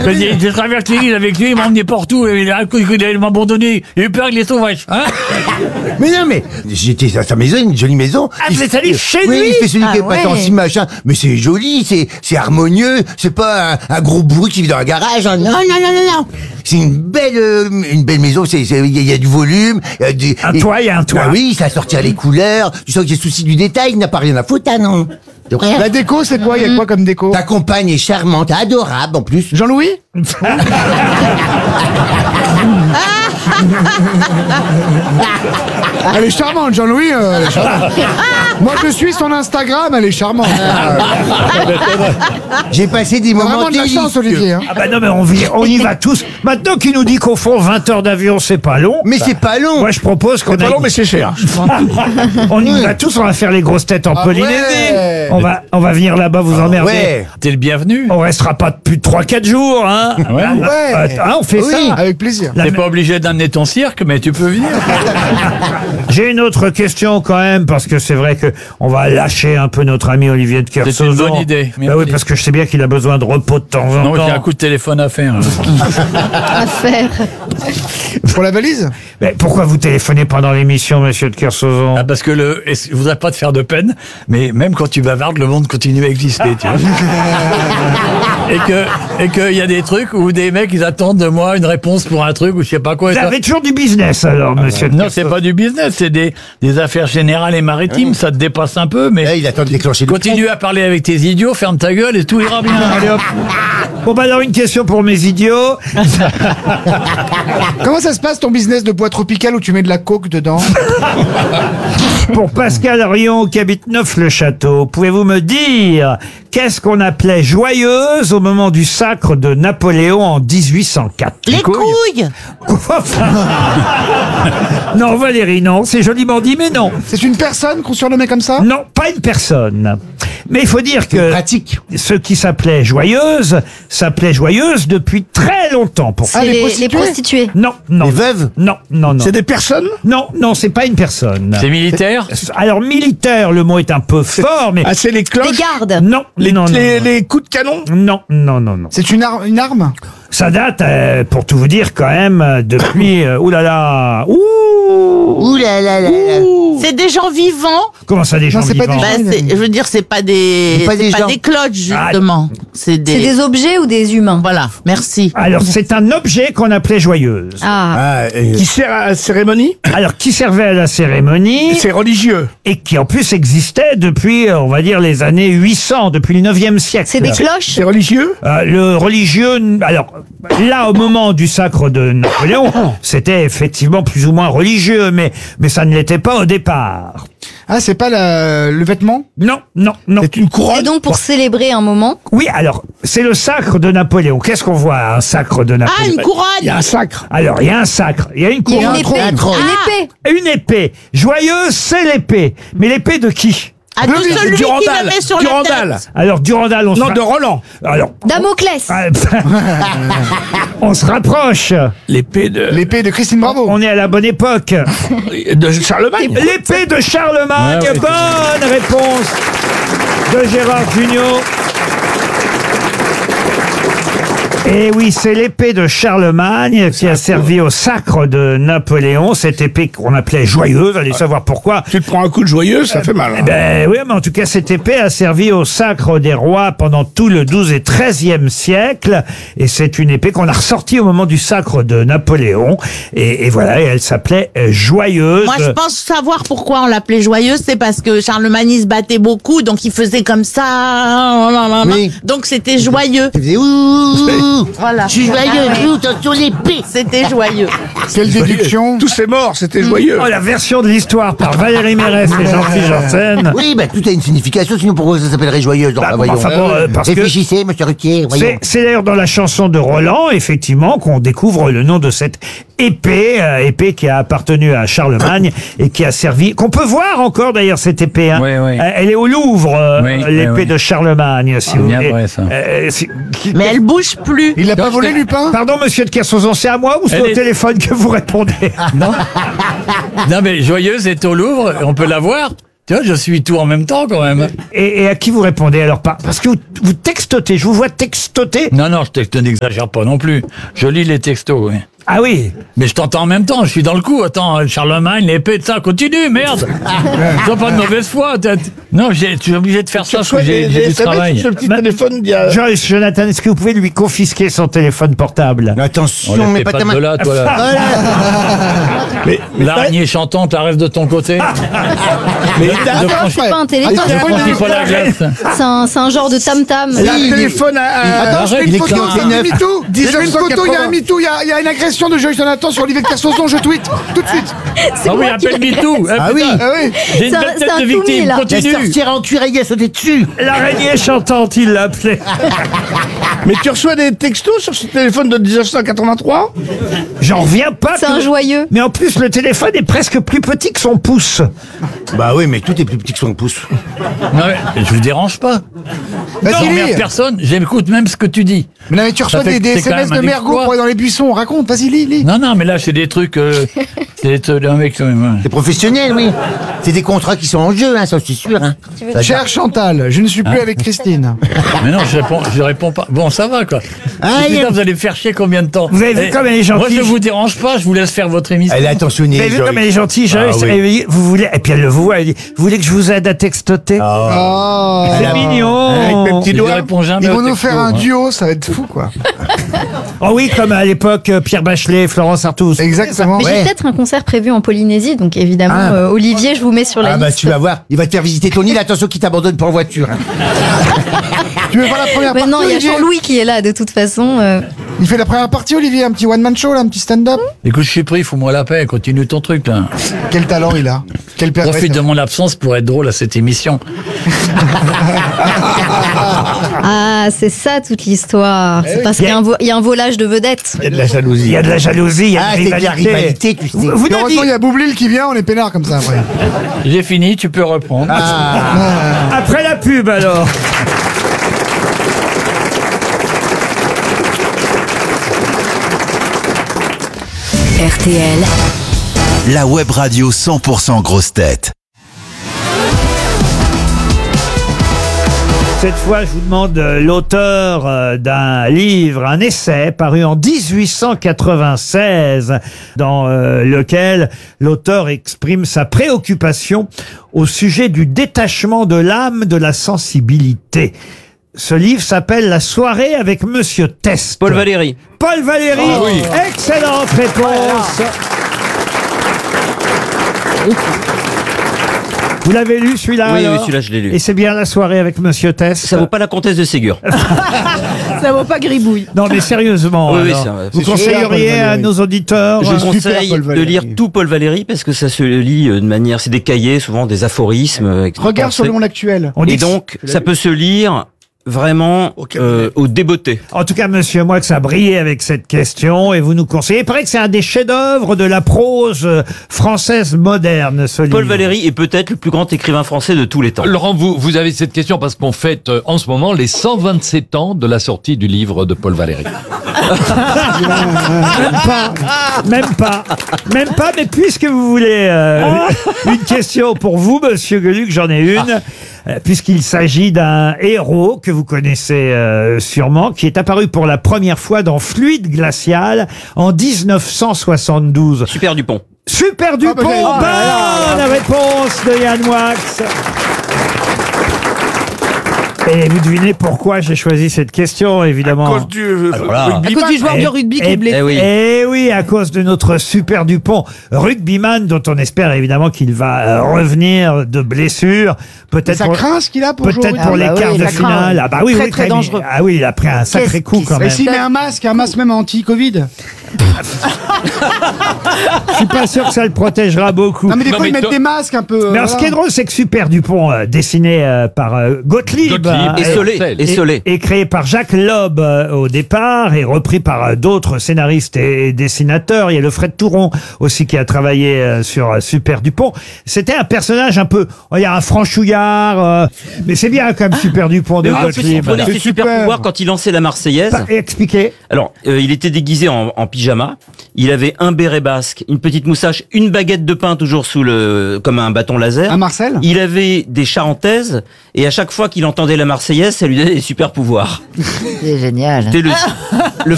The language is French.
J'ai traversé l'île avec lui, il m'a emmené partout, il m'a abandonné, il a eu peur qu'il est sauvage. Hein? Mais non, mais j'étais à sa maison, une jolie maison. Ah, vous êtes allé chez oui, lui? il fait celui qui est pas tant si machin. Mais c'est joli, c'est harmonieux, c'est pas un gros bruit qui vit dans un garage. Hein. Non. C'est une belle maison, il y a du volume. Il y a un toit. Bah oui, ça a sortir les couleurs. Tu sens que j'ai souci du détail, il n'a pas rien à foutre, hein, non. La déco, c'est quoi? Il y a quoi comme déco? Ta compagne est charmante, adorable en plus. Jean-Louis? Elle est charmante, Jean-Louis. Elle est charmante. Moi, je suis son Instagram, elle est charmante. J'ai passé des moments vraiment de la chance, Olivier. Hein. Ah bah non, mais on y va tous. Maintenant qu'il nous dit qu'au fond, 20 heures d'avion, c'est pas long. Mais c'est pas long. Moi, je propose qu'on C'est pas long, mais c'est cher. On y va tous, on va faire les grosses têtes en Polynésie. Ouais. On va venir là-bas vous emmerder. Ouais. T'es le bienvenu. On restera pas plus de 3-4 jours, hein. Ouais. On fait ça. Avec plaisir. La- T'es pas obligé d'amener ton cirque, mais tu peux venir. J'ai une autre question quand même, parce que c'est vrai que on va lâcher un peu notre ami Olivier de Kersauzon. C'est une bonne idée. Bah oui, parce que je sais bien qu'il a besoin de repos de temps en Non, temps. j'ai un coup de téléphone à faire. À faire. Pour la valise? Mais pourquoi vous téléphonez pendant l'émission, monsieur de Kersauzon? Ah, parce que je voudrais pas te faire de peine, mais même quand tu bavardes, le monde continue à exister, tu vois. Et que y a des trucs où des mecs, ils attendent de moi une réponse pour un truc ou je sais pas quoi. Vous avez toujours du business alors, monsieur de Non, c'est pas du business, c'est des affaires générales et maritimes, ça te dépasse un peu, mais Là, il attend de déclencher le continue à parler avec tes idiots, ferme ta gueule et tout ira bien. Allez hop. Bon bah alors une question pour mes idiots. Comment ça se passe ton business de bois tropical où tu mets de la coke dedans? Pour Pascal Rion qui habite Neuf-le-Château, pouvez-vous me dire qu'est-ce qu'on appelait joyeuse au moment du sacre de Napoléon en 1804? Les couilles. Non Valérie, non, c'est joliment dit mais non. C'est une personne qu'on surnommait comme ça? Non, pas une personne. Mais il faut dire que pratique. ce qui s'appelait joyeuse depuis très longtemps. Pour Ah, les Les prostituées. Non, non. Les veuves? Non, non, non. C'est des personnes? Non, non, c'est pas une personne. C'est militaire? Alors militaire, le mot est un peu fort, mais Ah, c'est les Les cloches? gardes. non, non, non, les coups de canon? non, non, non, non. C'est une arme? Ça date, pour tout vous dire, quand même, depuis. Oulala. Ouh là là là là. C'est des gens vivants. Comment ça, des gens c'est pas vivants? des Bah, je veux dire, c'est pas des, C'est pas des gens. cloches, justement. C'est C'est des objets ou des humains? Voilà, merci. Alors, c'est un objet qu'on appelait joyeuse. Ah. Qui sert à la cérémonie? Alors, qui servait à la cérémonie C'est religieux. et qui, en plus, existait depuis, on va dire, les années 800, depuis le 9e siècle. C'est des cloches? C'est religieux? Le religieux, alors là, au moment du sacre de Napoléon, c'était effectivement plus ou moins religieux, mais ça ne l'était pas au départ. Ah, c'est pas le vêtement? Non, non, non. C'est une Et couronne? donc pour célébrer un moment? Oui, alors, c'est le sacre de Napoléon. Qu'est-ce qu'on voit à un sacre de Ah, Napoléon? une couronne. Il y a un sacre. Alors, il y a un sacre, il y a une Il y a couronne, une épée. un trône. Une épée. une épée. Joyeuse, c'est l'épée. Mais l'épée de qui? Ah, de celui qui la met sur la tête. Alors, Durandal, on se Non, de Roland. Alors, Damoclès. on se rapproche. L'épée de L'épée de Christine Bravo. On est à la bonne époque. Charlemagne. L'épée de Charlemagne. Ouais, ouais. Bonne réponse de Gérard Jugnot. Et oui, c'est l'épée de Charlemagne qui a servi au sacre de Napoléon. Cette épée qu'on appelait joyeuse, allez savoir pourquoi. Tu te prends un coup de joyeux, ça fait mal. Eh ben oui, mais en tout cas, cette épée a servi au sacre des rois pendant tout le XIIe et XIIIe siècle. Et c'est une épée qu'on a ressortie au moment du sacre de Napoléon. Et voilà, et elle s'appelait Joyeuse. Moi, je pense savoir pourquoi on l'appelait joyeuse. C'est parce que Charlemagne, il se battait beaucoup, donc il faisait comme ça. Oui. Donc c'était joyeux. Il faisait ouh. Voilà. Je suis joyeux, attention l'épée. C'était joyeux. Quelle déduction? Tous ces morts, c'était joyeux. Oh, la version de l'histoire par Valérie Mérès et Jean-Philippe Janssen. Oui, bah tout a une signification, sinon pourquoi ça s'appellerait joyeuse? Bah, voyons. enfin bon, parce que Réfléchissez, monsieur Ruquier, voyons. c'est d'ailleurs dans la chanson de Roland, effectivement, qu'on découvre le nom de cette épée, épée qui a appartenu à Charlemagne et qui a servi, qu'on peut voir encore d'ailleurs cette épée. Hein. Oui, oui. Elle est au Louvre, Oui, l'épée oui, oui. de Charlemagne, si vous bien voulez. vrai, ça. Mais elle bouge plus. Il l'a pas volé, Lupin? Pardon, monsieur de Kersauzon, c'est à moi ou c'est Elle au est- téléphone que vous répondez? Non, mais joyeuse est au Louvre, on peut la voir. Tu vois, je suis tout en même temps quand même. Et à qui vous répondez alors? Parce que vous textotez, je vous vois textoter. Non, je n'exagère pas non plus. Je lis les textos, oui. Ah oui. Mais je t'entends en même temps, je suis dans le coup. Attends, Charlemagne, l'épée de ça, continue, merde. Sois pas de mauvaise foi. Non, je suis obligé de faire ça parce que j'ai du travail. Sur le petit téléphone, il y a... Jonathan, est-ce que vous pouvez lui confisquer son téléphone portable? Attention, On mais pas pas ta de main. là, toi, là. L'araignée chantante, elle reste de ton côté. Mais C'est pas un téléphone, Ne franchis pas la glace. c'est un genre de tam-tam. le téléphone Attends, je fais une il est photo, clair. il y a un MeToo. Je fais une photo, il y a un MeToo, il y a une agression de Joyce Jonathan sur Olivier de Kersauzon, je tweet, tout de suite. Ah oui, appelle MeToo. Ah oui. Ah oui. J'ai une C'est un- belle c'est tête un de victime, toumi, là. La continue. sorcière en cuir, elle sauté dessus. L'araignée chantante, il l'appelait. Mais tu reçois des textos sur ce téléphone de 1983? J'en reviens pas. C'est que- un joyeux. Mais en plus, le téléphone est presque plus petit que son pouce. Bah oui, mais tout est plus petit que son pouce. Non, mais je vous dérange pas. Vas-y, J'emmerde lis. personne, j'écoute même ce que tu dis. Mais non, mais tu reçois Ça fait des que c'est quand SMS même de un Mergo exploit. pour aller dans les buissons, raconte, vas-y, lis. Non, mais là, c'est des trucs... c'est un mec... C'est professionnel, oui. C'est des contrats qui sont en jeu, hein, ça c'est sûr. Hein. Cher Chantal, je ne suis plus avec Christine. Mais non, je réponds pas. Bon, ça va, quoi. Ah, Et il y a- putain, vous allez me faire chier combien de temps? Vous avez vu comme elle est gentille. Moi, je vous dérange pas, je vous laisse faire votre émission. Elle est attentionnée. Vous avez vu Joyce. comme elle est gentille, Joyce? Ah oui. Elle dit, vous voulez, et puis elle le voit, elle dit, vous voulez que je vous aide à textoter? Oh. C'est Ah, mignon. Avec mes petits Je doigts. réponds jamais Ils aux vont nous textos, faire un moi. duo, ça va être fou, quoi. Oh oui, comme à l'époque, Pierre Bachelet, Florence Artus. Exactement. Mais Ouais. j'ai peut-être un concert prévu en Polynésie, donc évidemment, Ah. Olivier, je vous mets sur la Ah bah liste. tu vas voir, il va te faire visiter ton île, attention qu'il t'abandonne pour voiture. Hein. Tu veux faire la première Mais partie, non, il y a Olivier? Jean-Louis qui est là, de toute façon. Il fait la première partie, Olivier, un petit one-man show, là, un petit stand-up. Écoute, je suis pris, fous-moi la paix, continue ton truc, là. Quel talent il a. Quel père. Profite de mon absence pour être drôle à cette émission. Ah, c'est ça toute l'histoire. C'est parce qu'il y a il y a un volage de vedettes. Il y a de la Il jalousie. y a de la jalousie, il y a Ah, de c'est de la rivalité, tu sais. Vous Et n'avez heureusement, il y a Boublil qui vient, on est peinard comme ça, après. J'ai fini, tu peux reprendre. après la pub alors. RTL, La web radio 100% grosse tête. Cette fois, je vous demande l'auteur d'un livre, un essai paru en 1896, dans lequel l'auteur exprime sa préoccupation au sujet du détachement de l'âme de la sensibilité. Ce livre s'appelle La soirée avec Monsieur Test. Paul Valéry. Paul Valéry. Excellente réponse. Vous l'avez lu celui-là Oui, alors celui-là, je l'ai lu. Et c'est bien La soirée avec Monsieur Test. Ça vaut pas la comtesse de Ségur. Ça vaut pas gribouille. Non mais sérieusement, Oui, oui, alors, c'est vrai. vous C'est super, conseilleriez Paul à Valéry. nos auditeurs Je conseille Paul de Valéry. lire tout Paul Valéry parce que ça se lit de manière, c'est des cahiers, souvent des aphorismes. etc. Regarde sur le monde actuel. on dit Et que- donc, ça peut se lire vraiment au débeauté. En tout cas, monsieur Moix a brillé avec cette question et vous nous conseillez. Il paraît que c'est un des chefs-d'œuvre de la prose française moderne, ce livre. Paul Valéry est peut-être le plus grand écrivain français de tous les temps. Laurent, vous avez cette question parce qu'on fête en ce moment les 127 ans de la sortie du livre de Paul Valéry. Même pas, mais puisque vous voulez une question pour vous, monsieur Gueluc, j'en ai une. Puisqu'il s'agit d'un héros que vous connaissez sûrement, qui est apparu pour la première fois dans Fluide glacial en 1972. Super Dupont. Super Dupont, bonne réponse de Yann Wax. Et vous devinez pourquoi j'ai choisi cette question, évidemment. À cause du À cause du joueur de rugby qui est blessé. Eh oui. Eh oui, à cause de notre Super Dupont, rugbyman, dont on espère évidemment qu'il va revenir de blessure. Peut-être Ça pour, craint ce qu'il a pour jouer au peut-être pour rugby. les quarts de finale. Ah bah oui, Très, oui, très quand même. dangereux. Ah oui, il a pris un sacré coup quand Et même. s'il met un masque même anti-Covid. Je suis pas sûr que ça le protégera beaucoup. Non, mais des Non, fois, ils mais mettent des masques un peu. Mais alors, ce qui est drôle, c'est que Super Dupont, dessiné par Gottlieb, Et Solé. Et Solé. et créé par Jacques Loeb au départ et repris par d'autres scénaristes et dessinateurs. Il y a le Fred Touron aussi qui a travaillé sur Super Dupont. C'était un personnage un peu, il y a un franchouillard, mais c'est bien quand même Super Dupont de Il Gottlieb. prenait ses C'est super super. pouvoirs quand il lançait la Marseillaise. Expliquez. Alors, il était déguisé en pyjama. pyjama. Il avait un béret basque, une petite moustache, une baguette de pain toujours comme un bâton laser. Un Marcel. Il avait des charentaises et à chaque fois qu'il entendait la Marseillaise, ça lui donnait des super pouvoirs. C'est génial. C'était le